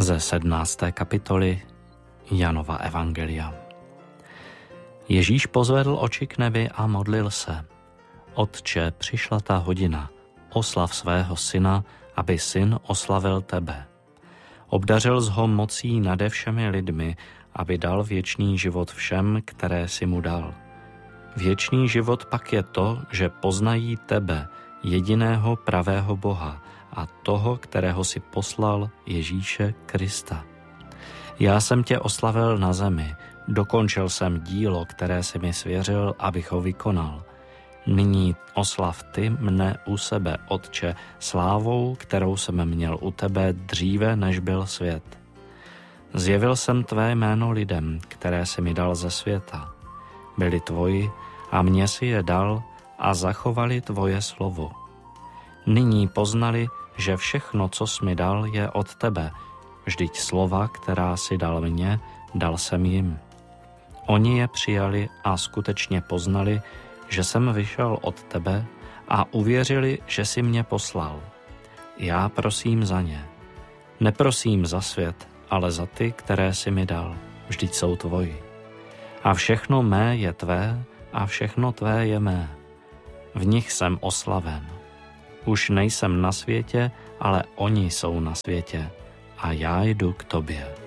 Ze 17. kapitoly Janova evangelia. Ježíš pozvedl oči k nebi a modlil se. Otče, přišla ta hodina, oslav svého syna, aby syn oslavil tebe. Obdařil jsi ho mocí nade všemi lidmi, aby dal věčný život všem, které si mu dal. Věčný život pak je to, že poznají tebe, jediného pravého Boha, a toho, kterého si poslal, Ježíše Krista. Já jsem tě oslavil na zemi, dokončil jsem dílo, které si mi svěřil, abych ho vykonal. Nyní oslav ty mne u sebe, Otče, slávou, kterou jsem měl u tebe dříve, než byl svět. Zjevil jsem tvé jméno lidem, které si mi dal ze světa. Byli tvoji a mně si je dal a zachovali tvoje slovo. Nyní poznali, že všechno, co jsi mi dal, je od tebe. Vždyť slova, která si dal mně, dal jsem jim. Oni je přijali a skutečně poznali, že jsem vyšel od tebe a uvěřili, že jsi mě poslal. Já prosím za ně. Neprosím za svět, ale za ty, které jsi mi dal. Vždyť jsou tvoji. A všechno mé je tvé a všechno tvé je mé. V nich jsem oslaven. Už nejsem na světě, ale oni jsou na světě a já jdu k tobě.